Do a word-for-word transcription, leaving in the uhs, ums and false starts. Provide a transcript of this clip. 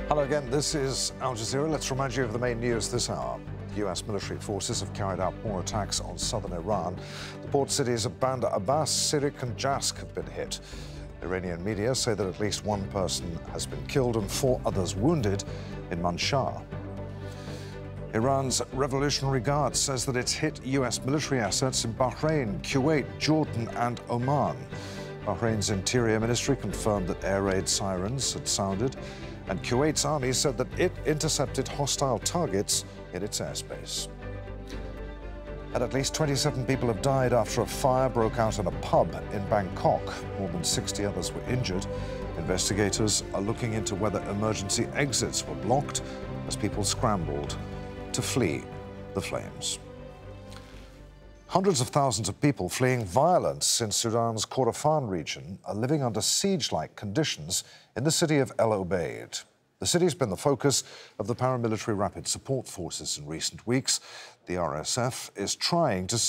Hello again, this is Al Jazeera. Let's remind you of the main news this hour. U S military forces have carried out more attacks on southern Iran. The port cities of Bandar Abbas, Sirik and Jask have been hit. Iranian media say that at least one person has been killed and four others wounded in Manshar. Iran's Revolutionary Guard says that it's hit U S military assets in Bahrain, Kuwait, Jordan and Oman. Bahrain's Interior Ministry confirmed that air raid sirens had sounded, and Kuwait's army said that it intercepted hostile targets in its airspace. And at least twenty-seven people have died after a fire broke out in a pub in Bangkok. More than sixty others were injured. Investigators are looking into whether emergency exits were blocked as people scrambled to flee the flames. Hundreds of thousands of people fleeing violence in Sudan's Kordofan region are living under siege-like conditions in the city of El Obeid. The city's been the focus of the paramilitary rapid support forces in recent weeks. The R S F is trying to